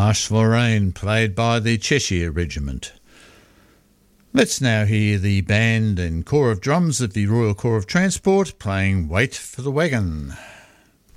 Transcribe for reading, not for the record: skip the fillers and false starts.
Marsh for Rain, played by the Cheshire Regiment. Let's now hear the band and corps of drums of the Royal Corps of Transport playing Wait for the Wagon.